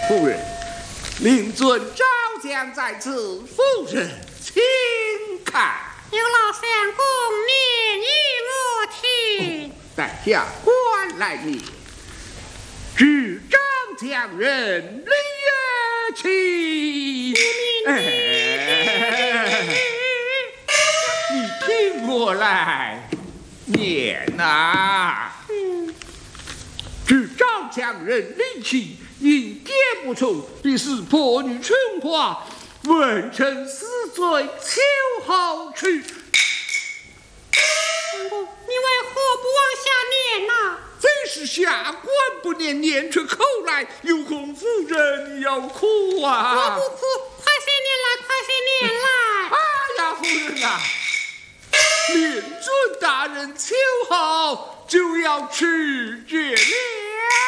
夫人，令尊招将在此，夫人请看。 有劳相公念与我听。 在下官来也。知招将人李也起。你听我来念呐。知招将人李起，因爹不从，必是破女春花，问臣死罪，秋后去。 相公，你为何不往下念呐？ 真是下官不念，念出口来，有恐夫人要哭啊！ 我不哭，快些念来，快些念来！ 哎呀，夫人啊，令尊大人秋后就要去见你。